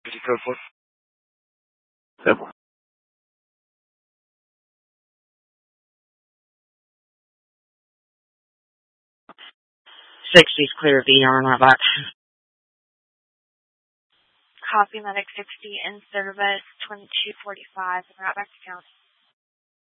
Code 4. Yep. 60's clear VR on that back. Copy Medic 60 in service 2245 and right back to count.